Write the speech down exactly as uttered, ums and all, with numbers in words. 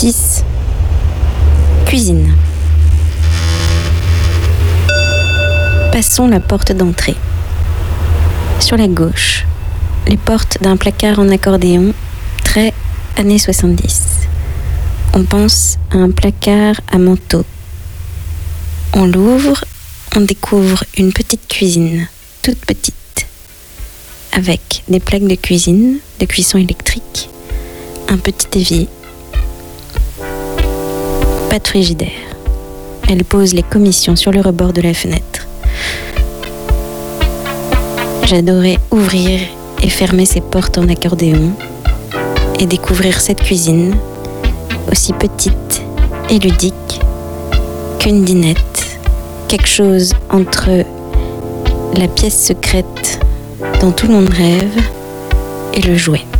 six. Cuisine. Passons la porte d'entrée. Sur la gauche, les portes d'un placard en accordéon, très années soixante-dix. On pense à un placard à manteau. On l'ouvre, on découvre une petite cuisine, toute petite, avec des plaques de cuisine, de cuisson électrique, un petit évier. Pas de frigidaire. Elle pose les commissions sur le rebord de la fenêtre. J'adorais ouvrir et fermer ces portes en accordéon et découvrir cette cuisine, aussi petite et ludique qu'une dinette, quelque chose entre la pièce secrète dont tout le monde rêve et le jouet.